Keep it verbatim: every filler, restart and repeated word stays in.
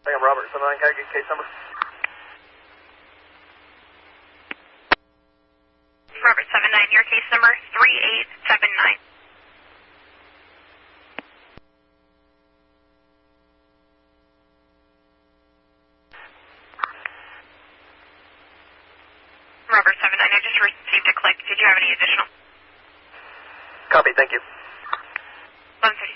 I am Robert seven nine. Can I get case number? Robert seven nine, your case number three eight seven nine. Robert seven nine, I just received a click. Did you have any additional? Copy, thank you. eleven thirty.